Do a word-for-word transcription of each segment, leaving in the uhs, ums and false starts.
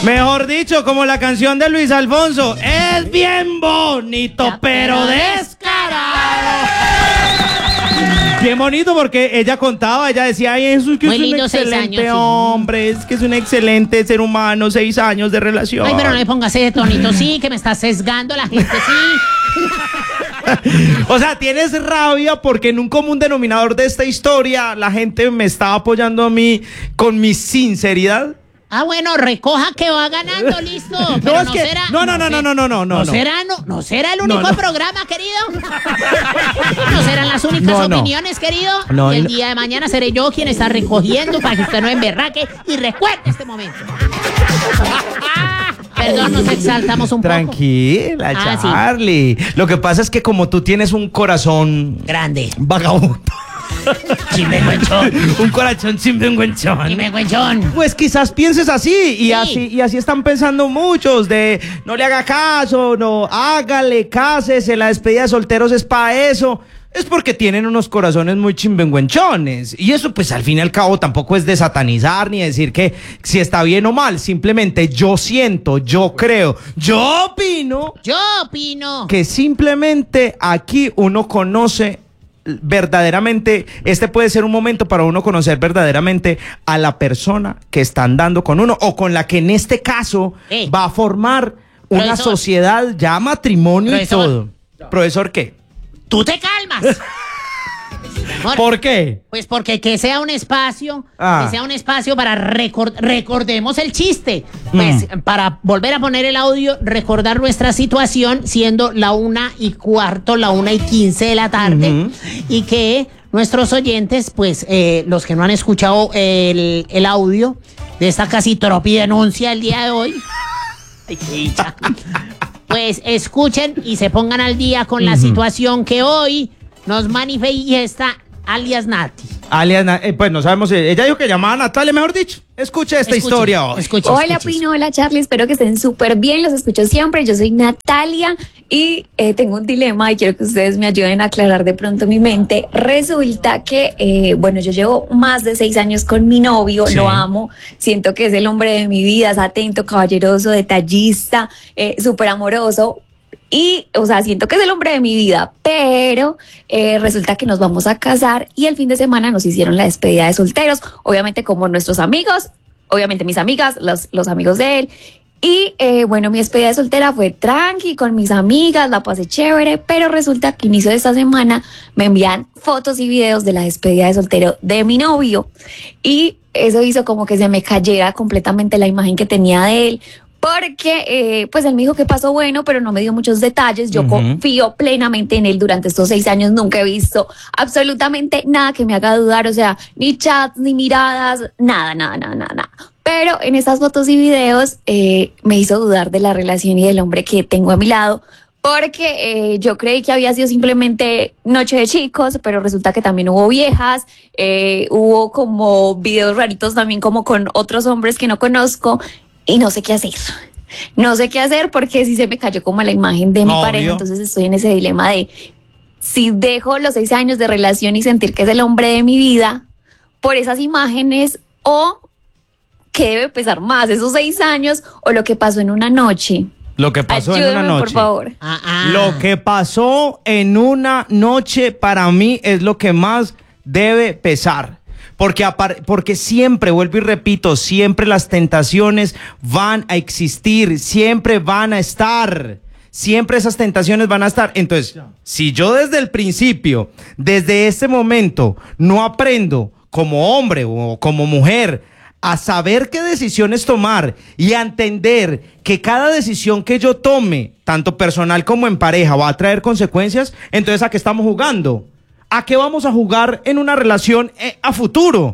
Mejor dicho, como la canción de Luis Alfonso, es bien bonito, ya, pero descarado. Bien bonito porque ella contaba, ella decía, ay, eso es que muy es un excelente años, hombre, sí. Es que es un excelente ser humano, seis años de relación. Ay, pero no le pongas ese tonito, sí, que me está sesgando la gente, sí. O sea, tienes rabia porque en un común denominador de esta historia la gente me estaba apoyando a mí con mi sinceridad. Ah, bueno, recoja que va ganando, listo. Pero no, es no, que, será, no, no, no, no, no, no, no, no, no será, no, no será el único no, no. programa, querido. No serán las únicas no, no. opiniones, querido. No, y el no. día de mañana seré yo quien está recogiendo para que usted no emberraque y recuerde este momento. Perdón, nos exaltamos un Tranquila, poco. Tranquila, Charlie. Sí. Lo que pasa es que como tú tienes un corazón grande, vagabundo. Chimbenguenchón. Un corazón chimbenguenchón. Chimbenguenchón. Pues quizás pienses así y sí. así y así están pensando muchos de no le haga caso, no hágale, cásese, la despedida de solteros es para eso. Es porque tienen unos corazones muy chimbenguenchones. Y eso pues al fin y al cabo tampoco es de satanizar ni decir que si está bien o mal. Simplemente yo siento, yo creo, yo opino. Yo opino. Que simplemente aquí uno conoce verdaderamente, este puede ser un momento para uno conocer verdaderamente a la persona que está andando con uno o con la que en este caso eh. va a formar una Profesor. sociedad, ya matrimonio Profesor. y todo. ¿Profesor qué? Tú te calmas. Por, ¿Por qué? Pues porque que sea un espacio, ah. que sea un espacio para record, recordemos el chiste. Pues mm. para volver a poner el audio, recordar nuestra situación siendo la una y cuarto, la una y quince de la tarde, uh-huh. y que nuestros oyentes, pues eh, los que no han escuchado el, el audio de esta casi tropi denuncia el día de hoy, ay, qué dicha, pues escuchen y se pongan al día con uh-huh. la situación que hoy nos manifiesta alias Nati. Alias, eh, pues no sabemos, eh, ella dijo que llamaba a Natalia, mejor dicho. Escuche esta escuche, historia hoy. Escuche, hola escuche. Pino, hola Charlie, espero que estén súper bien, los escucho siempre, yo soy Natalia y eh, tengo un dilema y quiero que ustedes me ayuden a aclarar de pronto mi mente. Resulta que, eh, bueno, yo llevo más de seis años con mi novio, sí. Lo amo, siento que es el hombre de mi vida, es atento, caballeroso, detallista, eh, súper amoroso. Y, o sea, siento que es el hombre de mi vida, pero eh, resulta que nos vamos a casar y el fin de semana nos hicieron la despedida de solteros, obviamente como nuestros amigos, obviamente mis amigas, los, los amigos de él. Y eh, bueno, mi despedida de soltera fue tranqui con mis amigas, la pasé chévere, pero resulta que inicio de esta semana me envían fotos y videos de la despedida de soltero de mi novio y eso hizo como que se me cayera completamente la imagen que tenía de él. Porque, eh, pues él me dijo que pasó bueno, pero no me dio muchos detalles. Yo uh-huh. confío plenamente en él durante estos seis años. Nunca he visto absolutamente nada que me haga dudar. O sea, ni chats, ni miradas, nada, nada, nada, nada. nada. Pero en estas fotos y videos eh, me hizo dudar de la relación y del hombre que tengo a mi lado. Porque eh, yo creí que había sido simplemente noche de chicos, pero resulta que también hubo viejas, eh, hubo como videos raritos también como con otros hombres que no conozco. Y no sé qué hacer, no sé qué hacer porque si se me cayó como la imagen de mi Obvio. pareja, entonces estoy en ese dilema de si dejo los seis años de relación y sentir que es el hombre de mi vida por esas imágenes o qué debe pesar más, esos seis años o lo que pasó en una noche. Lo que pasó Ayúdame, en una noche. por favor. Ah, ah. Lo que pasó en una noche para mí es lo que más debe pesar. Porque, porque siempre, vuelvo y repito, siempre las tentaciones van a existir, siempre van a estar, siempre esas tentaciones van a estar. Entonces, si yo desde el principio, desde este momento, no aprendo como hombre o como mujer a saber qué decisiones tomar y a entender que cada decisión que yo tome, tanto personal como en pareja, va a traer consecuencias, entonces ¿a qué estamos jugando? ¿A qué vamos a jugar en una relación eh, a futuro?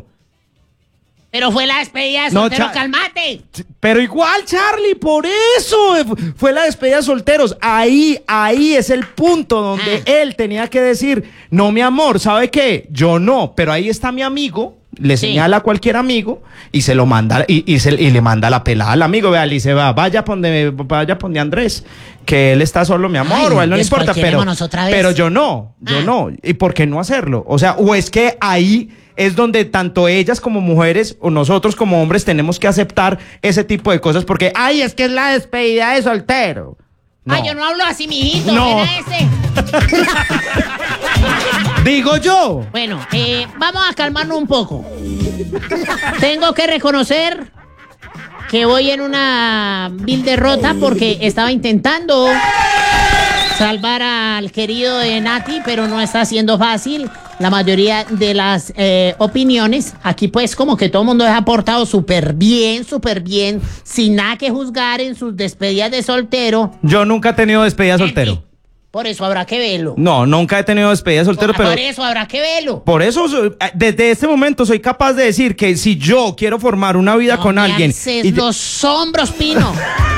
Pero fue la despedida de no, solteros, Char- cálmate. Pero igual, Charlie, por eso fue la despedida de solteros. Ahí, ahí es el punto donde ah. él tenía que decir, no, mi amor, ¿sabe qué? Yo no, pero ahí está mi amigo. Le sí. señala a cualquier amigo y se lo manda y, y, se, y le manda la pelada al amigo. Vea, le dice, va, vaya ponde, vaya ponde Andrés, que él está solo, mi amor, Ay, o a él no le importa, pero, pero yo no, yo ah. no. ¿Y por qué no hacerlo? O sea, o es que ahí es donde tanto ellas como mujeres o nosotros como hombres tenemos que aceptar ese tipo de cosas porque, ay, es que es la despedida de soltero. No. Ay, yo no hablo así, mijito. No. Era ese. Digo yo. Bueno, eh, vamos a calmarnos un poco. Tengo que reconocer que voy en una vil derrota porque estaba intentando salvar al querido de Nati, pero no está siendo fácil. La mayoría de las eh, opiniones, aquí pues como que todo el mundo ha aportado súper bien, súper bien, sin nada que juzgar en sus despedidas de soltero. Yo nunca he tenido despedida de soltero. Por eso habrá que verlo. No, nunca he tenido despedida de soltero, por, pero... Por eso habrá que verlo. Por eso, soy- desde este momento soy capaz de decir que si yo quiero formar una vida No con me alguien... alces y- los hombros, Pino.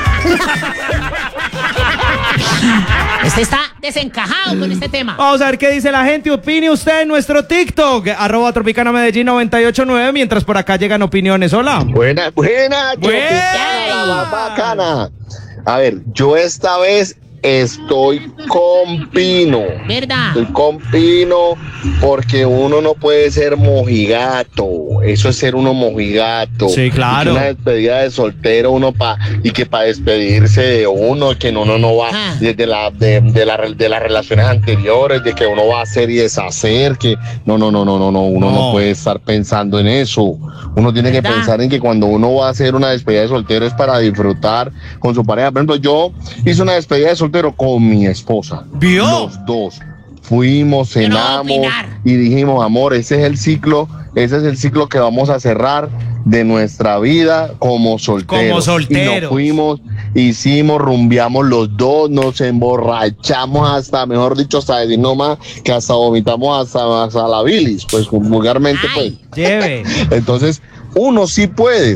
Este está desencajado con este tema. Vamos a ver qué dice la gente. Opine usted en nuestro TikTok, arroba Tropicana Medellín noventa y ocho nueve, mientras por acá llegan opiniones. Hola. Buena, buena, Buena. Tropicana, la más bacana. A ver, yo esta vez estoy con Pino. ¿Verdad? Estoy con Pino porque uno no puede ser mojigato. Eso es ser uno mojigato. Sí, claro. Y que una despedida de soltero uno pa y que para despedirse de uno, que no, no, no va Ah. desde la de, de, la, de las relaciones anteriores, de que uno va a hacer y deshacer, que no, no, no, no, no, no, uno no, No. puede estar pensando en eso. Uno tiene que ¿Verdad? pensar en que cuando uno va a hacer una despedida de soltero es para disfrutar con su pareja. Por ejemplo, yo hice una despedida de soltero con mi esposa. ¿Vio? Los dos. Fuimos, Yo no voy a cenamos opinar. y dijimos, amor, ese es el ciclo, ese es el ciclo que vamos a cerrar de nuestra vida como solteros. Como solteros. Y nos fuimos, hicimos, rumbeamos los dos, nos emborrachamos hasta, mejor dicho, hasta decir no más, que hasta vomitamos hasta, hasta la bilis, pues vulgarmente, pues. Ay. Lleve. Entonces, uno sí puede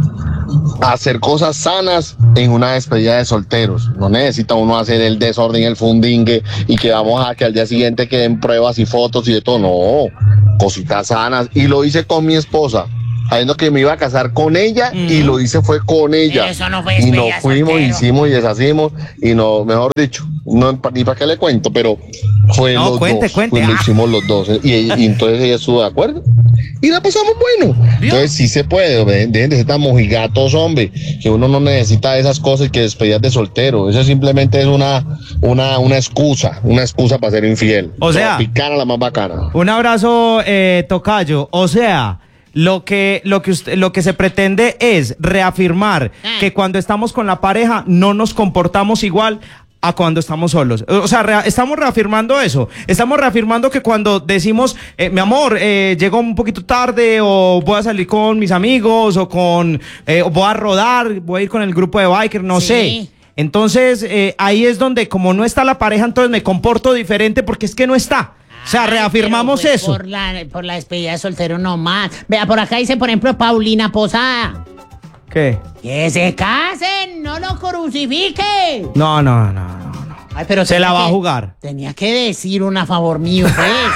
hacer cosas sanas en una despedida de solteros. No necesita uno hacer el desorden, el fundingue y que vamos a que al día siguiente queden pruebas y fotos y de todo. No, cositas sanas. Y lo hice con mi esposa, sabiendo que me iba a casar con ella y lo hice fue con ella. Eso no fue y despedida nos de fuimos, soltero. hicimos y deshacimos y no, mejor dicho, no pa- ni para qué le cuento, pero fue No, los cuente, dos. cuente. Pues lo Ah. hicimos los dos y, ella- y entonces ella estuvo de acuerdo. Y la pasamos bueno. Entonces sí se puede, ve- dejen de ser tan mojigatos, hombre, que uno no necesita esas cosas que despedidas de soltero. Eso simplemente es una, una, una excusa, una excusa para ser infiel. O sea- Tropicana, la más bacana. Un abrazo, eh, tocayo. O sea, lo que, lo que usted, lo que se pretende es reafirmar Ah. que cuando estamos con la pareja no nos comportamos igual a cuando estamos solos. O sea, rea- estamos reafirmando eso. Estamos reafirmando que cuando decimos, eh, mi amor, eh, llego un poquito tarde o voy a salir con mis amigos o con, eh, o voy a rodar, voy a ir con el grupo de biker, no Sí. sé. Entonces, eh, ahí es donde como no está la pareja, entonces me comporto diferente porque es que no está. O sea, Ay, reafirmamos pero fue eso. Por la, por la despedida de soltero nomás. Vea, por acá dice, por ejemplo, Paulina Posada. ¿Qué? Que se casen, no lo crucifique. No, no, no, no, no. Ay, pero Se tenía la va a que- jugar. Tenía que decir un a favor mío, pues.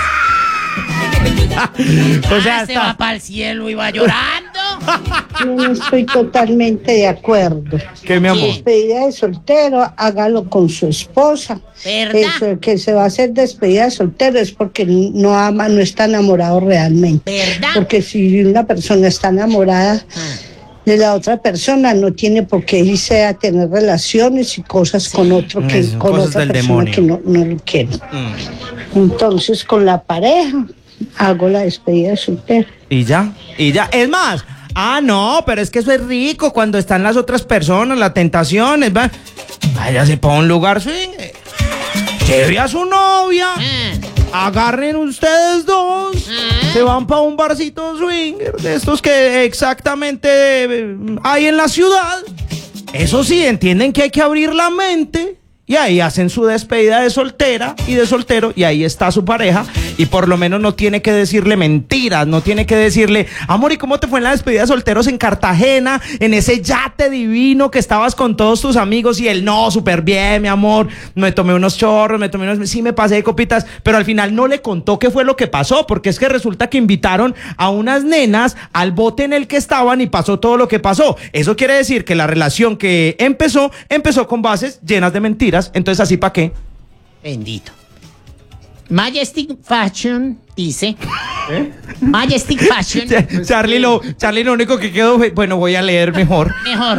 O sea, Ah, se está- va para el cielo y va llorando. Yo no estoy totalmente de acuerdo. ¿Qué, mi amor? ¿Quién? Despedida de soltero, hágalo con su esposa. ¿Verdad? Eso, que se va a hacer despedida de soltero es porque no ama, no está enamorado realmente. ¿Verdad? Porque si una persona está enamorada Ah, de la otra persona, no tiene por qué irse a tener relaciones y cosas con otro que Eso, con cosas otra del persona demonio. que no, no lo quiere. Mm. Entonces, con la pareja, hago la despedida de soltero. Y ya, y ya. Es más, ah, no, pero es que eso es rico cuando están las otras personas, las tentaciones, va. Váyase para un lugar swing. Lleve a su novia. ah, Agarren ustedes dos, Ah. se van para un barcito swinger, de estos que exactamente eh, hay en la ciudad. Eso sí, entienden que hay que abrir la mente y ahí hacen su despedida de soltera y de soltero y ahí está su pareja y por lo menos no tiene que decirle mentiras, no tiene que decirle, amor, ¿y cómo te fue en la despedida de solteros en Cartagena, en ese yate divino que estabas con todos tus amigos? Y él, no, súper bien, mi amor, me tomé unos chorros, me tomé unos, sí me pasé de copitas, pero al final no le contó qué fue lo que pasó, porque es que resulta que invitaron a unas nenas al bote en el que estaban y pasó todo lo que pasó. Eso quiere decir que la relación que empezó, empezó con bases llenas de mentiras, entonces así para qué. bendito. Majestic Fashion dice. ¿Eh? Majestic Fashion. Charlie, lo, Charlie, lo único que quedó fue, bueno, voy a leer mejor. Mejor.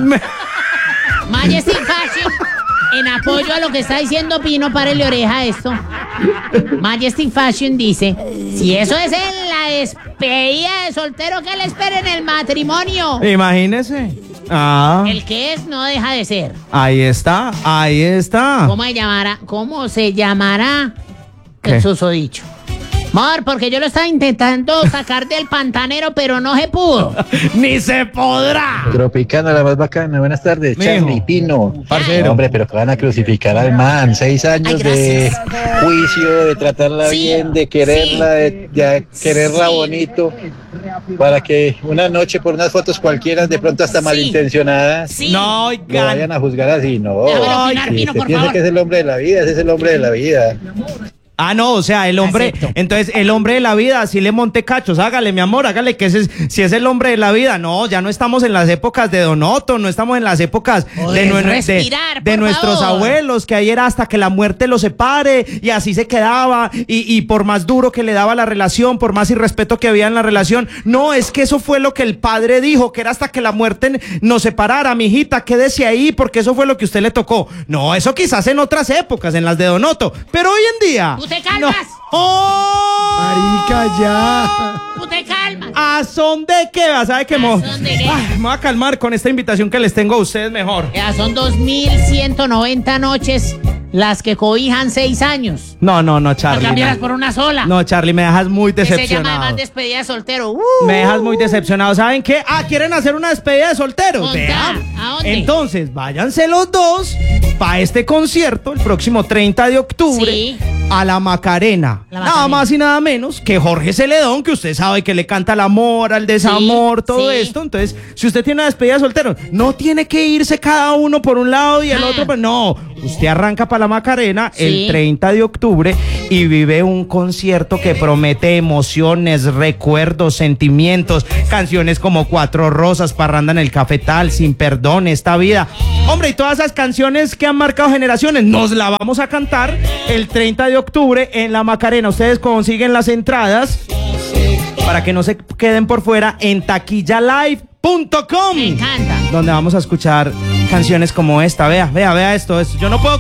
Majestic Fashion, en apoyo a lo que está diciendo Pino, párele oreja a esto. Majestic Fashion dice: si eso es en la despedida de soltero, ¿qué le espera en el matrimonio? Imagínese. Ah. El que es no deja de ser. Ahí está, ahí está. ¿Cómo se llamará? ¿Cómo se llamará? ¿Qué? El susodicho. Amor, porque yo lo estaba intentando sacar del pantanero, pero no se pudo. ¡Ni se podrá! Tropicana, la más bacana. Buenas tardes, Mijo. Charlie, Pino. Parcero. Hombre, pero que van a crucificar al man. Seis años Ay, de gracias. juicio, de tratarla Sí. bien, de quererla, Sí. de, de quererla Sí. bonito. Para que una noche por unas fotos cualquiera, de pronto hasta Sí. malintencionadas, Sí. No, lo oigan. vayan a juzgar así. No. Déjame Ay, opinar, Si Pino, usted por piensa favor. que es el hombre de la vida, ese es el hombre de la vida. Ah, no, o sea, el hombre, Acepto. entonces el hombre de la vida, así le monte cachos, hágale, mi amor, hágale que ese es, si es el hombre de la vida, no, ya no estamos en las épocas de Donoto, no estamos en las épocas Oye, de, nue- de- respirar, de por nuestros favor. abuelos, que ayer hasta que la muerte los separe, y así se quedaba, y, y por más duro que le daba la relación, por más irrespeto que había en la relación, no, es que eso fue lo que el padre dijo, que era hasta que la muerte nos separara, mijita, quédese ahí, porque eso fue lo que usted le tocó. No, eso quizás en otras épocas, en las de Donoto, pero hoy en día... ¿Tú te calmas? No. ¡Oh! Marica, ya. ¿Tú te calmas? ¿A son de qué? ¿Sabe qué? Mo? ¿A son de qué? Ay, me voy a calmar con esta invitación que les tengo a ustedes mejor. Ya son dos mil ciento noventa noches las que cobijan seis años. No, no, no, No Charlie. cambiarlas No, por una sola. no, Charlie, me dejas muy que se llama decepcionado. además despedida de soltero. Uh. Me dejas muy decepcionado. ¿Saben qué? Ah, ¿quieren hacer una despedida de solteros? ¿Dónde? Vean. ¿A dónde? Entonces, váyanse los dos para este concierto el próximo treinta de octubre Sí. a la Macarena. La Nada Macarena. más y nada menos que Jorge Celedón, que usted sabe que le canta al amor, al desamor, Sí, todo sí. esto. Entonces, si usted tiene una despedida de solteros, no tiene que irse cada uno por un lado y el Ah. otro, pues no. Usted arranca para la Macarena Sí. el treinta de octubre y vive un concierto que promete emociones, recuerdos, sentimientos, canciones como Cuatro Rosas, Parranda en el Cafetal, Sin Perdón, Esta Vida. Hombre, y todas esas canciones que han marcado generaciones, nos la vamos a cantar el treinta de octubre en la Macarena. Ustedes consiguen las entradas para que no se queden por fuera en taquilla live punto com, Me encanta. donde vamos a escuchar canciones como esta. Vea, vea, vea esto. esto. Yo no puedo